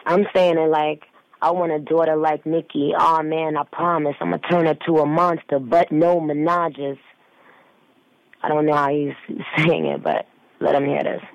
I'm saying it like, I want a daughter like Nikki. Oh, man, I promise I'm going to turn her to a monster, but no menages. I don't know how he's saying it, but let him hear this.